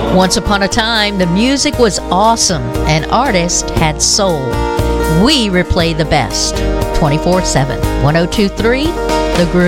Once upon a time, the music was awesome and artists had soul. We replay the best 24/7. 1023 The Groove.